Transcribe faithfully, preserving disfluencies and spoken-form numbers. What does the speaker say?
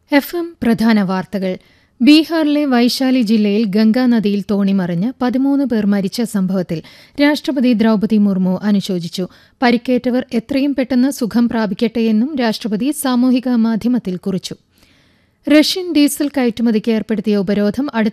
F M പ്രധാന വാർത്തകൾ. ബീഹാറിലെ വൈശാലി ജില്ലയിൽ ഗംഗാനദിയിൽ തോണിമറിഞ്ഞ് പതിമൂന്ന് പേർ മരിച്ച സംഭവത്തിൽ രാഷ്ട്രപതി ദ്രൌപദി മുർമു അനുശോചിച്ചു. പരിക്കേറ്റവർ എത്രയും പെട്ടെന്ന് സുഖം പ്രാപിക്കട്ടെയെന്നും രാഷ്ട്രപതി സാമൂഹിക മാധ്യമത്തിൽ കുറിച്ചു. റഷ്യൻ ഡീസൽ കയറ്റുമതിക്ക് ഏർപ്പെടുത്തിയ ഉപരോധം അടുത്ത